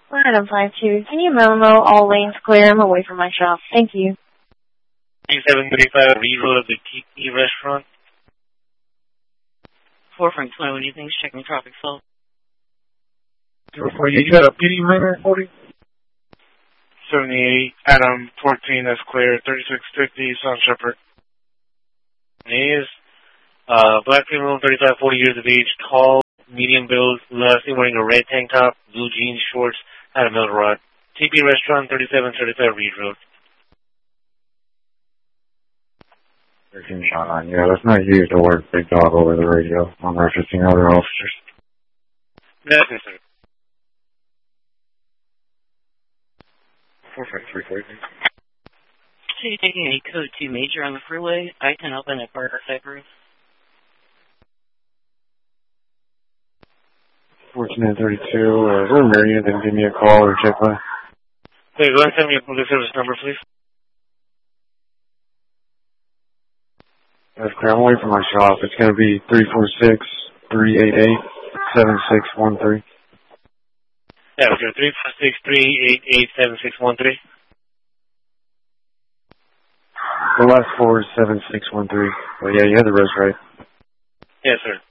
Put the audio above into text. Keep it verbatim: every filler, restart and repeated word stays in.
Item five two. Can you memo all lanes clear? I'm away from my shop. Thank you. seven thirty-five Reed Road of the Tiki Restaurant. four from twenty-one Evenings, checking traffic flow. For you, you got a P D minor forty? seventy-eight, Adam fourteen, that's clear. thirty-six fifty, South Shepherd. He is uh, black female, thirty-five, forty years of age, tall, medium build, last wearing a red tank top, blue jeans, shorts, had a metal rod. T P Restaurant, thirty-seven thirty-five Reed Road. thirteen shot on. Yeah, that's not you to work big dog over the radio. I'm referencing other officers. Yes, sir. four five three four. So you taking a code two major on the freeway? I can open at Barker Cypress. fourteen thirty-two, uh, is there a Marion? Then give me a call or check by. Hey, go ahead and send me a public service number, please. That's clear. I'm away from my shop. It's going to be three four six, three eight eight, seven six one three. Yeah, okay, three four six, three eight eight, seven six one three. The last four is seven six one three. But yeah, you had the rest right. Yes, sir.